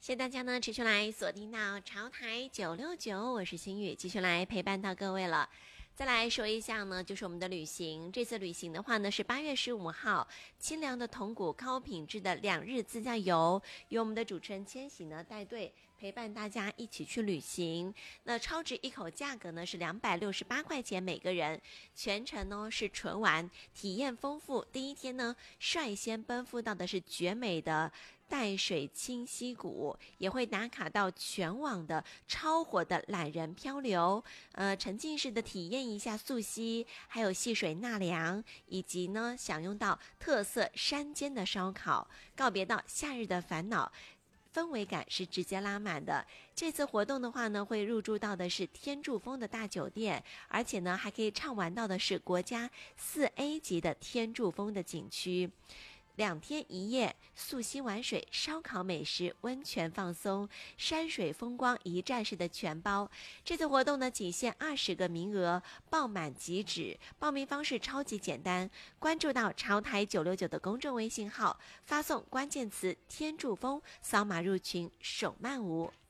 谢谢大家呢持续来锁定到潮台969，我是心雨，继续来陪伴到各位了。再来说一下呢，就是我们的旅行。这次旅行的话呢，是8月15号，清凉的铜鼓高品质的2日自驾游，由我们的主持人千禧呢带队陪伴大家一起去旅行。那超值一口价格呢是268块钱每个人，全程呢是纯玩，体验丰富。第一天呢，率先奔赴到的是绝美的淡水清溪谷，也会打卡到全网的超火的懒人漂流，沉浸式的体验一下溯溪，还有戏水纳凉，以及呢享用到特色山间的烧烤，告别到夏日的烦恼。氛围感是直接拉满的。这次活动的话呢，会入住到的是天柱峰的大酒店，而且呢还可以畅玩到的是国家4A 级的天柱峰的景区。2天1夜，溯溪玩水、烧烤美食、温泉放松、山水风光一站式的全包。这次活动呢，仅限20个名额，报满即止。报名方式超级简单，关注到潮台969的公众微信号，发送关键词"天柱峰"，扫码入群，手慢无。